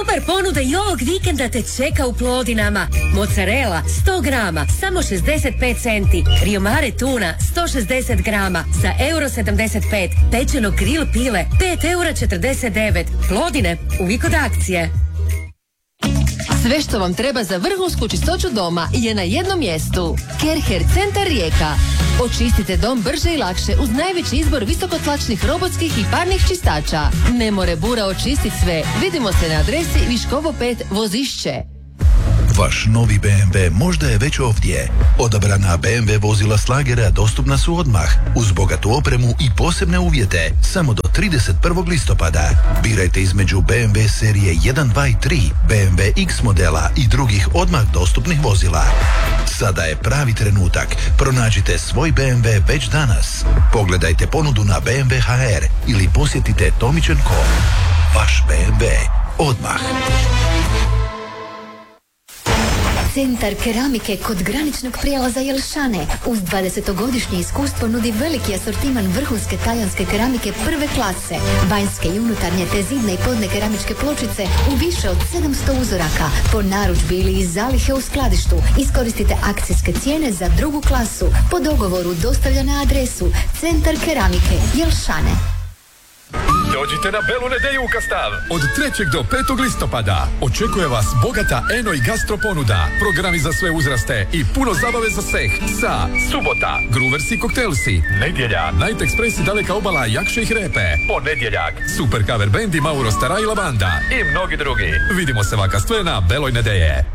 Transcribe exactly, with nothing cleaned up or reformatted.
Super ponuda i ovog vikenda te čeka u Plodinama. Mozzarella sto grama, samo šezdeset pet centi. Rio Mare tuna sto šezdeset grama za euro sedamdeset pet. Pečeno grill pile pet eura četrdeset devet. Plodine, uvijek od akcije. Sve što vam treba za vrhunsku čistoću doma je na jednom mjestu. Kerher Centar Rijeka. Očistite dom brže i lakše uz najveći izbor visokotlačnih robotskih i parnih čistača. Ne more bura očistiti sve. Vidimo se na adresi Viškovo pet Vozišće. Vaš novi be em ve možda je već ovdje. Odabrana be em ve vozila Slagera dostupna su odmah, uz bogatu opremu i posebne uvjete, samo do trideset prvog listopada. Birajte između be em ve serije jedan, dva i tri, be em ve X modela i drugih odmah dostupnih vozila. Sada je pravi trenutak. Pronađite svoj be em ve već danas. Pogledajte ponudu na be em ve ha er ili posjetite tomić punkt com. Vaš be em ve odmah. Centar keramike kod graničnog prijelaza Jelšane uz dvadesetogodišnje iskustvo nudi veliki asortiman vrhunske talijanske keramike prve klase, vanjske i unutarnje te zidne i podne keramičke pločice u više od sedamsto uzoraka po narudžbi ili iz zalihe u skladištu. Iskoristite akcijske cijene za drugu klasu po dogovoru dostavlja na adresu Centar keramike Jelšane. Dođite na Belu nedelju u Kastav. Od trećeg do petog listopada očekuje vas bogata eno i gastro ponuda, programi za sve uzraste i puno zabave za seh sa subota, gruversi koktelsi, nedjelja, Night Express i daleka obala Jakše i Hrepe, ponedjeljak, super cover band i Mauro Stara i Lavanda i mnogi drugi. Vidimo se vakastve na Beloj nedelje.